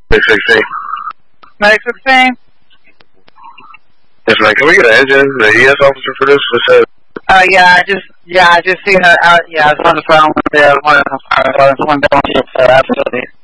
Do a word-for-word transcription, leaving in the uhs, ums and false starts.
six sixteen. Medic sixteen? Yes, man. Can we get an engine, the E S officer for this? What's that? Uh, yeah, I just, yeah, I just seen her out, yeah, I was on the phone with the one of the window, so absolutely.